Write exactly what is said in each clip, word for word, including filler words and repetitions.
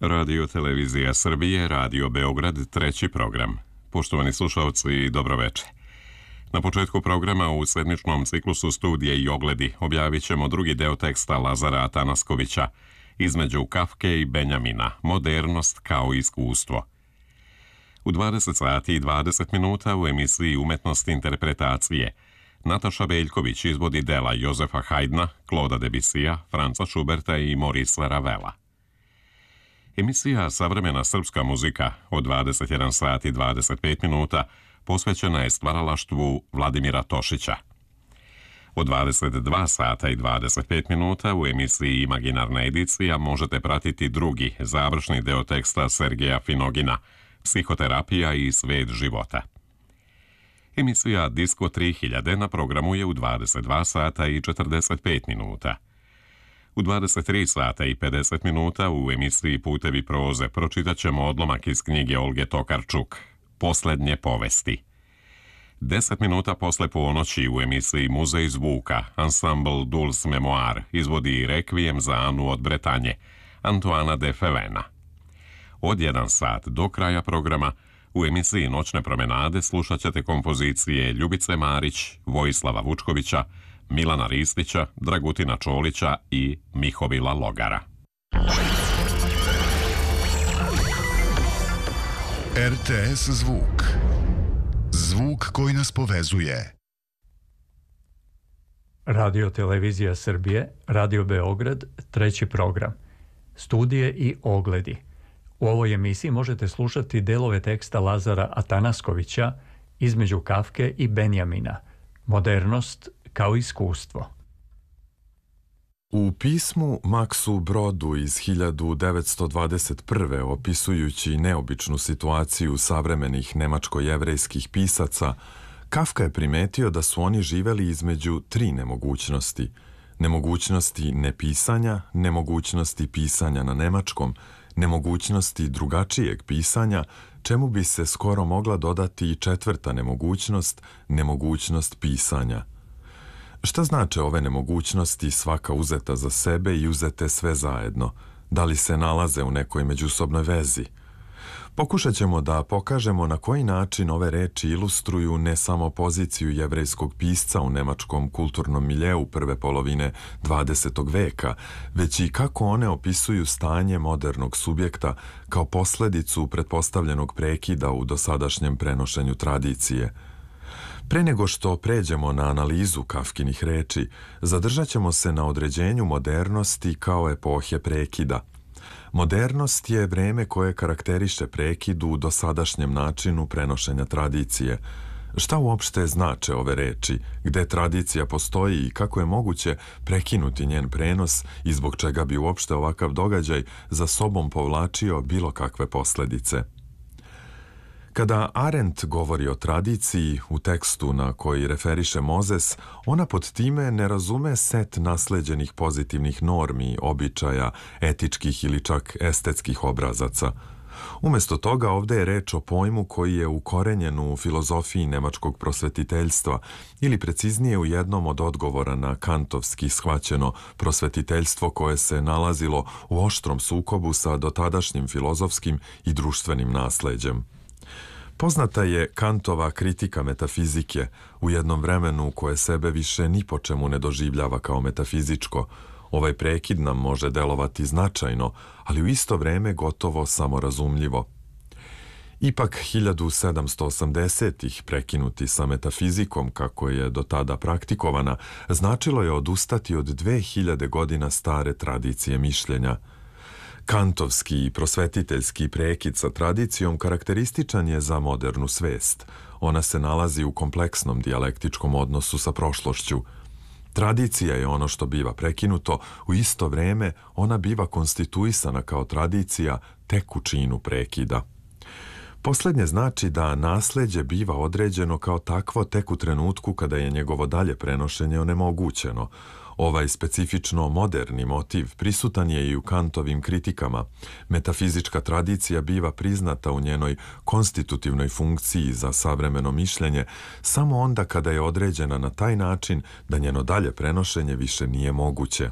Radio Televizija Srbije, Radio Beograd, treći program. Poštovani slušalci, dobroveče. Na početku programa u sedmičnom ciklusu Studije i ogledi objavit ćemo drugi deo teksta Lazara Atanaskovića Između Kafke i Benjamina, modernost kao iskustvo. U dvadeset sati i dvadeset minuta u emisiji Umetnost interpretacije Nataša Veljković izvodi dela Jozefa Haydna, Claude'a Debussija, Franza Schuberta i Maurice Ravela. Emisija Savremena srpska muzika od dvadeset jedan sat i dvadeset pet minuta posvećena je stvaralaštvu Vladimira Tošića. Od dvadeset dva sata i dvadeset pet minuta u emisiji Imaginarna edicija možete pratiti drugi, završni deo teksta Sergeja Finogina, Psihoterapija i svet života. Emisija Disko tri hiljade na programu je u dvadeset dva sata i četrdeset pet minuta. U dvadeset tri sata i pedeset minuta u emisiji Putevi proze pročitat ćemo odlomak iz knjige Olge Tokarčuk, Poslednje povesti. deset minuta posle ponoći u emisiji Muzej zvuka, Ensemble Dulce Memoir izvodi Rekvijem za Anu od Bretanje, Antoana de Fevena. Od jedan sat do kraja programa u emisiji Noćne promenade slušat ćete kompozicije Ljubice Marić, Vojislava Vučkovića, Milana Ristića, Dragutina Čolića i Mihovila Logara. R T S zvuk. Zvuk koji nas povezuje. Radio Televizija Srbije, Radio Beograd, treći program. Studije i ogledi. U ovoj emisiji možete slušati delove teksta Lazara Atanaskovića Između Kafke i Benjamina, modernost kao iskustvo. U pismu Maksu Brodu iz hiljadu devetsto dvadeset prve opisujući neobičnu situaciju savremenih nemačko-jevrejskih pisaca, Kafka je primetio da su oni živeli između tri nemogućnosti. Nemogućnosti nepisanja, nemogućnosti pisanja na nemačkom, nemogućnosti drugačijeg pisanja, čemu bi se skoro mogla dodati i četvrta nemogućnost, nemogućnost pisanja. Šta znače ove nemogućnosti svaka uzeta za sebe i uzete sve zajedno? Da li se nalaze u nekoj međusobnoj vezi? Pokušat ćemo da pokažemo na koji način ove reči ilustruju ne samo poziciju jevrejskog pisca u nemačkom kulturnom miljeu prve polovine dvadesetog veka, već i kako one opisuju stanje modernog subjekta kao posledicu pretpostavljenog prekida u dosadašnjem prenošenju tradicije. Pre nego što pređemo na analizu Kafkinih reči, zadržat ćemo se na određenju modernosti kao epohe prekida. Modernost je vreme koje karakteriše prekid u dosadašnjem načinu prenošenja tradicije. Šta uopšte znače ove reči, gde tradicija postoji i kako je moguće prekinuti njen prenos i zbog čega bi uopšte ovakav događaj za sobom povlačio bilo kakve posledice? Kada Arendt govori o tradiciji u tekstu na koji referiše Mozes, ona pod time ne razume set nasleđenih pozitivnih normi, običaja, etičkih ili čak estetskih obrazaca. Umesto toga ovde je reč o pojmu koji je ukorenjen u filozofiji nemačkog prosvetiteljstva ili preciznije u jednom od odgovora na kantovski shvaćeno prosvetiteljstvo koje se nalazilo u oštrom sukobu sa dotadašnjim filozofskim i društvenim nasleđem. Poznata je Kantova kritika metafizike u jednom vremenu koje sebe više ni po čemu ne doživljava kao metafizičko. Ovaj prekid nam može delovati značajno, ali u isto vreme gotovo samorazumljivo. Ipak hiljadu sedamsto osamdesetih prekinuti sa metafizikom kako je do tada praktikovana, značilo je odustati od dve hiljade godina stare tradicije mišljenja. Kantovski i prosvetiteljski prekid sa tradicijom karakterističan je za modernu svest. Ona se nalazi u kompleksnom dijalektičkom odnosu sa prošlošću. Tradicija je ono što biva prekinuto, u isto vreme ona biva konstituisana kao tradicija tek u činu prekida. Poslednje znači da nasleđe biva određeno kao takvo tek u trenutku kada je njegovo dalje prenošenje onemogućeno. Ovaj specifično moderni motiv prisutan je i u Kantovim kritikama. Metafizička tradicija biva priznata u njenoj konstitutivnoj funkciji za savremeno mišljenje samo onda kada je određena na taj način da njeno dalje prenošenje više nije moguće.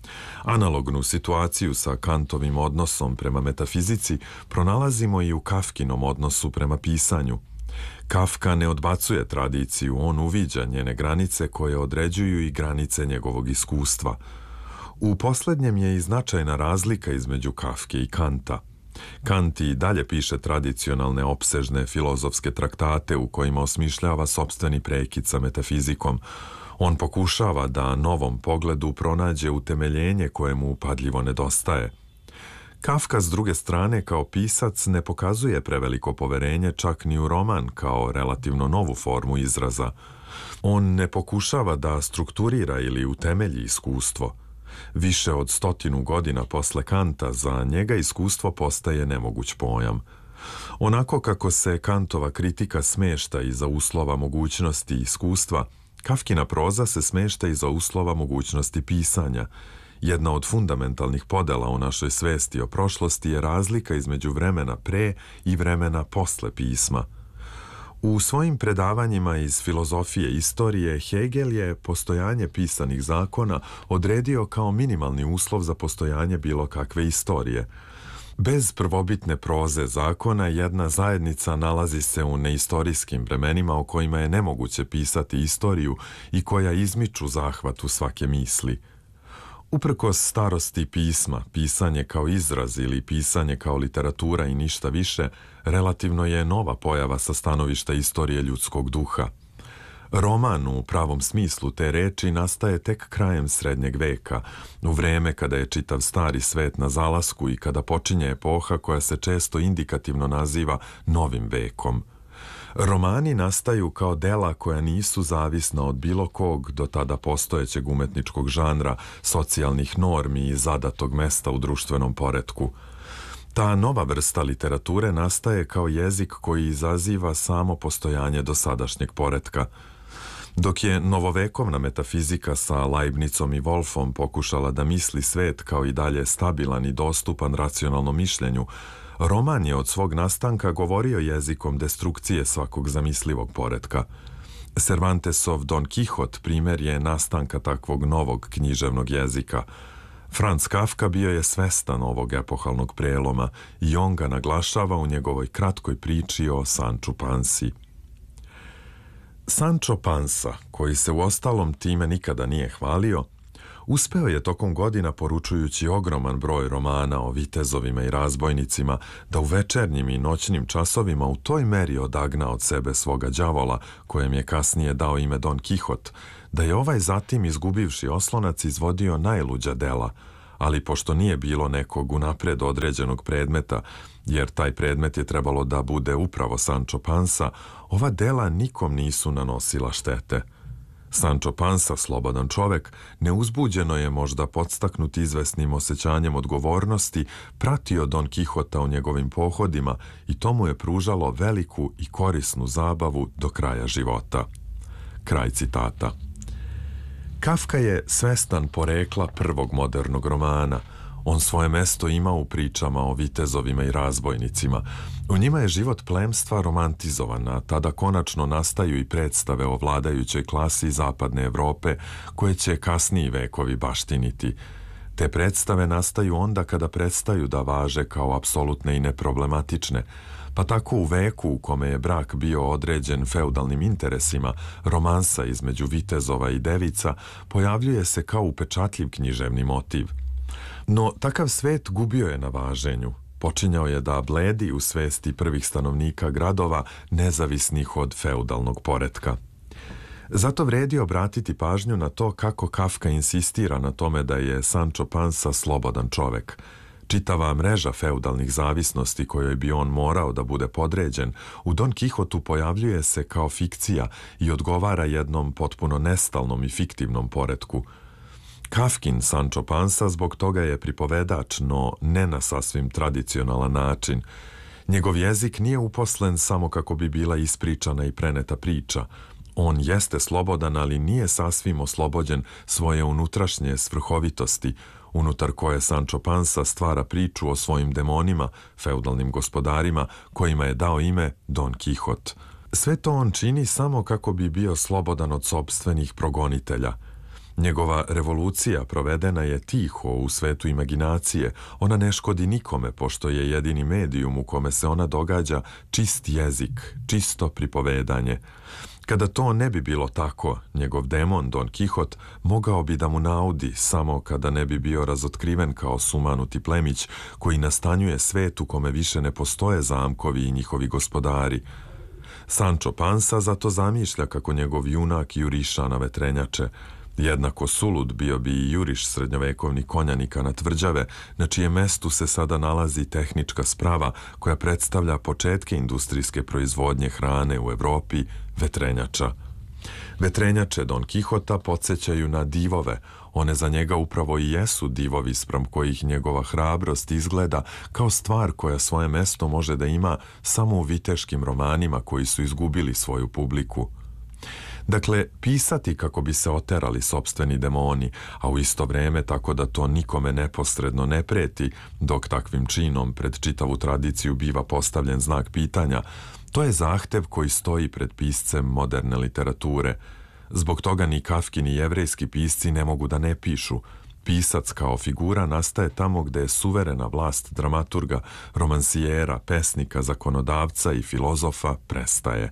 Analognu situaciju sa Kantovim odnosom prema metafizici pronalazimo i u Kafkinom odnosu prema pisanju. Kafka ne odbacuje tradiciju, on uviđa njene granice koje određuju i granice njegovog iskustva. U posljednjem je i značajna razlika između Kafke i Kanta. Kant i dalje piše tradicionalne opsežne filozofske traktate u kojima osmišljava sopstveni prekid sa metafizikom. On pokušava da novom pogledu pronađe utemeljenje koje mu upadljivo nedostaje. Kafka, s druge strane, kao pisac ne pokazuje preveliko poverenje čak ni u roman kao relativno novu formu izraza. On ne pokušava da strukturira ili utemelji iskustvo. Više od stotinu godina posle Kanta za njega iskustvo postaje nemoguć pojam. Onako kako se Kantova kritika smešta iza uslova mogućnosti iskustva, Kafkina proza se smešta iza uslova mogućnosti pisanja. Jedna od fundamentalnih podela u našoj svesti o prošlosti je razlika između vremena pre i vremena posle pisma. U svojim predavanjima iz filozofije istorije Hegel je postojanje pisanih zakona odredio kao minimalni uslov za postojanje bilo kakve istorije. Bez prvobitne proze zakona jedna zajednica nalazi se u neistorijskim vremenima o kojima je nemoguće pisati istoriju i koja izmiču zahvatu svake misli. Uprkos starosti pisma, pisanje kao izraz ili pisanje kao literatura i ništa više, relativno je nova pojava sa stanovišta istorije ljudskog duha. Roman u pravom smislu te reči nastaje tek krajem srednjeg veka, u vreme kada je čitav stari svet na zalasku i kada počinje epoha koja se često indikativno naziva novim vekom. Romani nastaju kao dela koja nisu zavisna od bilo kog do tada postojećeg umetničkog žanra, socijalnih normi i zadatog mesta u društvenom poretku. Ta nova vrsta literature nastaje kao jezik koji izaziva samo postojanje dosadašnjeg poretka. Dok je novovekovna metafizika sa Leibnicom i Wolfom pokušala da misli svet kao i dalje stabilan i dostupan racionalnom mišljenju, roman je od svog nastanka govorio jezikom destrukcije svakog zamislivog poretka. Cervantesov Don Quixote primjer je nastanka takvog novog književnog jezika. Franz Kafka bio je svestan ovog epohalnog preloma i on ga naglašava u njegovoj kratkoj priči o Sanču Pansi. Sancho Pansa, koji se u ostalom time nikada nije hvalio, uspeo je tokom godina, poručujući ogroman broj romana o vitezovima i razbojnicima, da u večernjim i noćnim časovima u toj meri odagna od sebe svoga đavola, kojem je kasnije dao ime Don Quixote, da je ovaj zatim, izgubivši oslonac, izvodio najluđa dela, ali pošto nije bilo nekog unapred određenog predmeta, jer taj predmet je trebalo da bude upravo Sancho Pansa, ova dela nikom nisu nanosila štete. Sancho Pansa, slobodan čovek, neuzbuđeno je, možda podstaknut izvesnim osjećanjem odgovornosti, pratio Don Quixota u njegovim pohodima i to mu je pružalo veliku i korisnu zabavu do kraja života. Kraj citata. Kafka je svestan porekla prvog modernog romana. On svoje mesto ima u pričama o vitezovima i razbojnicima. U njima je život plemstva romantizovan, a tada konačno nastaju i predstave o vladajućoj klasi zapadne Evrope, koje će kasniji vekovi baštiniti. Te predstave nastaju onda kada prestaju da važe kao apsolutne i neproblematične, pa tako u veku u kome je brak bio određen feudalnim interesima, romansa između vitezova i devica pojavljuje se kao upečatljiv književni motiv. No, takav svet gubio je na važenju. Počinjao je da bledi u svesti prvih stanovnika gradova, nezavisnih od feudalnog poretka. Zato vredi obratiti pažnju na to kako Kafka insistira na tome da je Sancho Pansa slobodan čovek. Čitava mreža feudalnih zavisnosti kojoj bi on morao da bude podređen, u Don Quixotu pojavljuje se kao fikcija i odgovara jednom potpuno nestalnom i fiktivnom poretku. Kafkin Sancho Pansa zbog toga je pripovedač, no ne na sasvim tradicionalan način. Njegov jezik nije uposlen samo kako bi bila ispričana i preneta priča. On jeste slobodan, ali nije sasvim oslobođen svoje unutrašnje svrhovitosti, unutar koje Sancho Pansa stvara priču o svojim demonima, feudalnim gospodarima, kojima je dao ime Don Quixote. Sve to on čini samo kako bi bio slobodan od sopstvenih progonitelja. Njegova revolucija provedena je tiho u svetu imaginacije, ona ne škodi nikome pošto je jedini medijum u kome se ona događa čist jezik, čisto pripovedanje. Kada to ne bi bilo tako, njegov demon Don Kihot mogao bi da mu naudi samo kada ne bi bio razotkriven kao sumanuti plemić koji nastanjuje svet u kome više ne postoje zamkovi i njihovi gospodari. Sancho Pansa zato zamišlja kako njegov junak juriša na vetrenjače. Jednako sulud bio bi i juriš srednjovekovnih konjanika na tvrđave, na čijem mestu se sada nalazi tehnička sprava koja predstavlja početke industrijske proizvodnje hrane u Evropi, vetrenjača. Vetrenjače Don Kihota podsjećaju na divove, one za njega upravo i jesu divovi spram kojih njegova hrabrost izgleda kao stvar koja svoje mesto može da ima samo u viteškim romanima koji su izgubili svoju publiku. Dakle, pisati kako bi se oterali sopstveni demoni, a u isto vreme tako da to nikome neposredno ne preti, dok takvim činom pred čitavu tradiciju biva postavljen znak pitanja, to je zahtev koji stoji pred piscem moderne literature. Zbog toga ni Kafki ni jevrejski pisci ne mogu da ne pišu. Pisac kao figura nastaje tamo gde je suverena vlast dramaturga, romansijera, pesnika, zakonodavca i filozofa prestaje.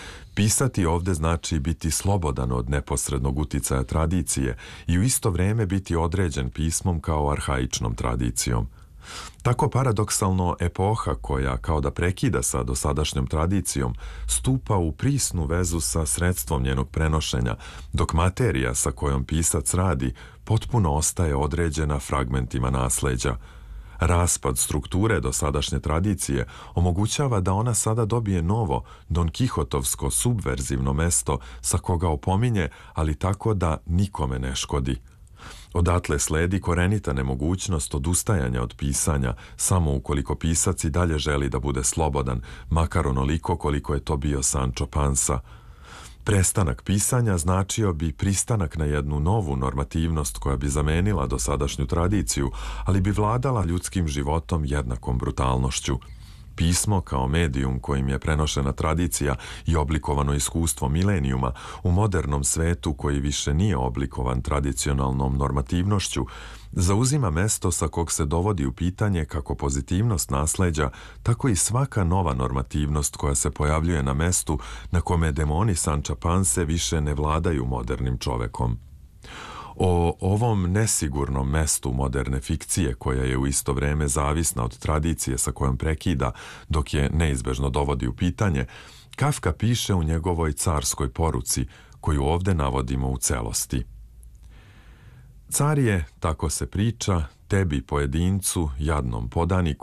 Pisati ovde znači biti slobodan od neposrednog uticaja tradicije i u isto vreme biti određen pismom kao arhaičnom tradicijom. Tako paradoksalno epoha koja kao da prekida sa dosadašnjom tradicijom stupa u prisnu vezu sa sredstvom njenog prenošenja, dok materija sa kojom pisac radi potpuno ostaje određena fragmentima nasleđa. Raspad strukture dosadašnje tradicije omogućava da ona sada dobije novo, Don Kihotovsko subverzivno mesto sa koga opominje, ali tako da nikome ne škodi. Odatle sledi korenita nemogućnost odustajanja od pisanja, samo ukoliko pisac i dalje želi da bude slobodan, makar onoliko koliko je to bio Sancho Pansa. Prestanak pisanja značio bi pristanak na jednu novu normativnost koja bi zamenila dosadašnju tradiciju, ali bi vladala ljudskim životom jednakom brutalnošću. Pismo kao medijum kojim je prenošena tradicija i oblikovano iskustvo milenijuma u modernom svetu koji više nije oblikovan tradicionalnom normativnošću, zauzima mesto sa kog se dovodi u pitanje kako pozitivnost nasleđa, tako i svaka nova normativnost koja se pojavljuje na mestu na kome demoni Sancha Panse više ne vladaju modernim čovekom. O ovom nesigurnom mestu moderne fikcije, koja je u isto vreme zavisna od tradicije sa kojom prekida, dok je neizbežno dovodi u pitanje, Kafka piše u njegovoj carskoj poruci, koju ovde navodimo u celosti. Car je, tako se priča, tebi pojedincu, jadnom podaniku,